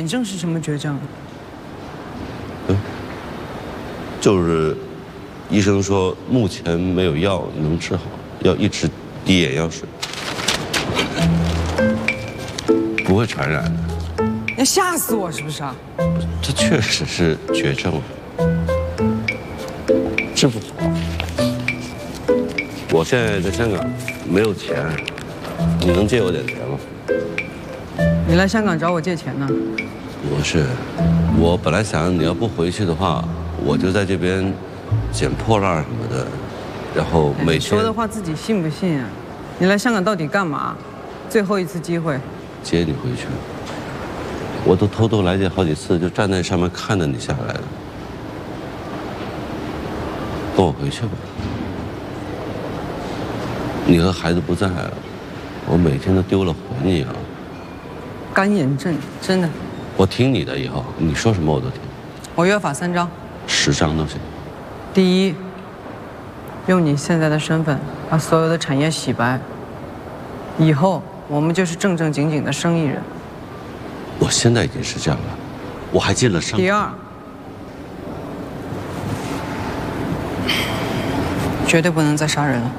癌症是什么绝症？ 就是医生说目前没有药能治好，要一直滴眼药水，不会传染的。 要吓死我是不是啊？ 这确实是绝症，治不好。我现在在香港没有钱，你能借我点钱吗？ 你来香港找我借钱呢？ 不是，我本来想你要不回去的话，我就在这边捡破烂什么的，然后每天说的话自己信不信啊？你来香港到底干嘛？最后一次机会， 接你回去。我都偷偷来这好几次，就站在上面看着你下来的。跟我回去吧。你和孩子不在了，我每天都丢了魂一样。 干眼症，真的。 我听你的，以后你说什么我都听。 我约法3章 10章都行。 第一，用你现在的身份把所有的产业洗白，以后我们就是正正经经的生意人。 我现在已经是这样了，我还进了商。 第二，绝对不能再杀人了。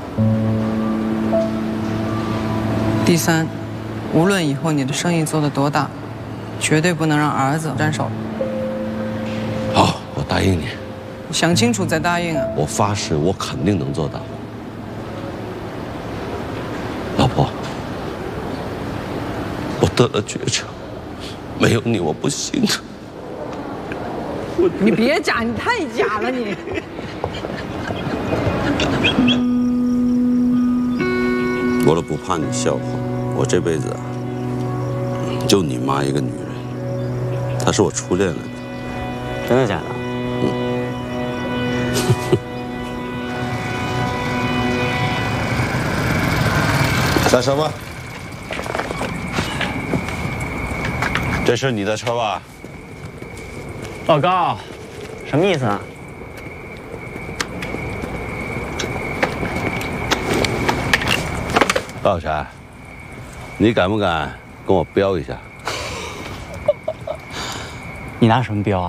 第三，无论以后你的生意做得多大，绝对不能让儿子沾手。 好，我答应你。 想清楚再答应啊！ 我发誓，我肯定能做到。老婆，我得了绝症，没有你我不行的。 你别假，你太假了你。 我都不怕你笑话，我这辈子啊，就你妈一个女人，她是我初恋来的。 真的假的？ 下车吧。这是你的车吧？ 老高，什么意思啊？ 高小婵，你敢不敢跟我飙一下？ 你拿什么标啊？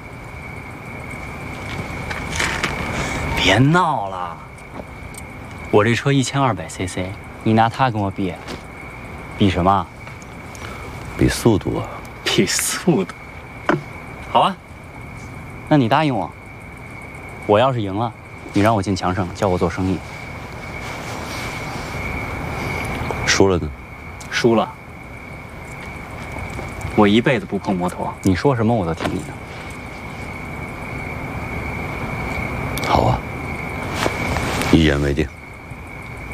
别闹了，我这车1200cc，你拿它跟我比，比什么？ 比速度啊！ 比速度。好啊，那你答应我，我要是赢了，你让我进强盛教我做生意。 输了呢？ 输了，我一辈子不碰摩托，你说什么我都听你的。 好啊，一言为定。